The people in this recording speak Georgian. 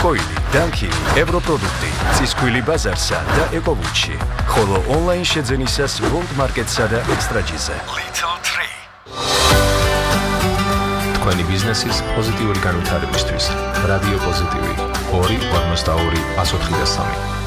ლუკოილი, დანქილი, ევროპროდუქტი, წისქვილი ბაზარსა და ეკოვუჩი. ხოლო ონლაინ შეძენისას World Market-სა და Extra-ზე. Little Tree. თქვენი ბიზნესის პოზიტიური განვითარებისთვის. რადიო პოზიტივი 2 52 104 და 3.